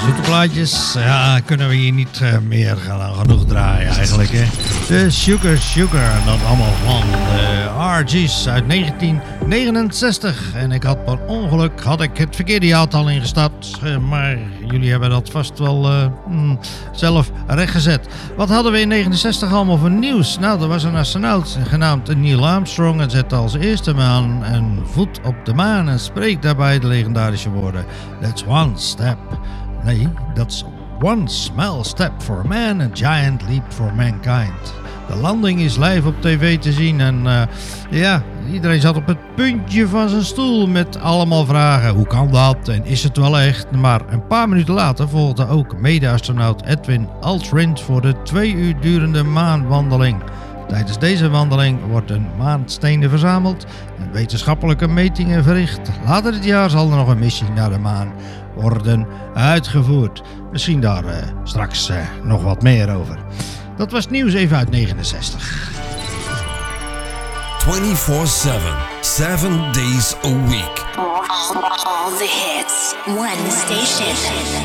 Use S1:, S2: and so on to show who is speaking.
S1: zoete plaatjes, ja, kunnen we hier niet meer genoeg draaien eigenlijk, hè. De Sugar, dat allemaal van de RG's uit 1969. En ik had per ongeluk het verkeerde jaartal ingestapt, maar jullie hebben dat vast wel zelf rechtgezet. Wat hadden we in 69 allemaal voor nieuws? Nou, er was een astronaut genaamd Neil Armstrong en zette als eerste man een voet op de maan en spreekt daarbij de legendarische woorden: That's one step. Nee, that's one small step for man, a giant leap for mankind. De landing is live op tv te zien en iedereen zat op het puntje van zijn stoel met allemaal vragen. Hoe kan dat en is het wel echt? Maar een paar minuten later volgde ook mede-astronaut Edwin Aldrin voor de 2 uur durende maanwandeling. Tijdens deze wandeling worden maanstenen verzameld en wetenschappelijke metingen verricht. Later dit jaar zal er nog een missie naar de maan worden uitgevoerd. Misschien daar straks nog wat meer over. Dat was het nieuws even uit 69.
S2: 24/7, 7 days a week.
S3: All the hits, one station.